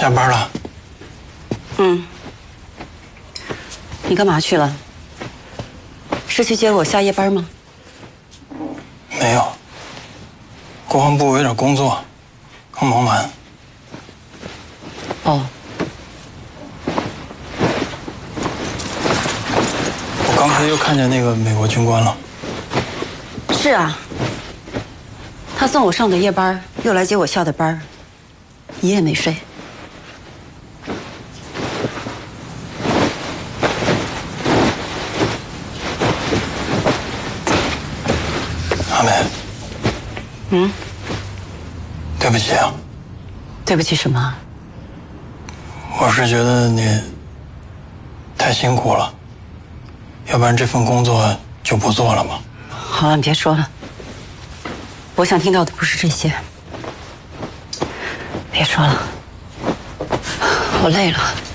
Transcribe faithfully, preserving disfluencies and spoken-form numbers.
下班了。 嗯。你干嘛去了？是去接我下夜班吗？ 没有。国防部有点工作，刚忙完。 哦。 我刚才又看见那个美国军官了。 是啊。他送我上的夜班，又来接我下的班，一夜没睡。 阿美。 嗯。 对不起啊。 对不起什么？ 我是觉得你太辛苦了，要不然这份工作就不做了嘛。 好了，你别说了。我想听到的不是这些。别说了，我累了。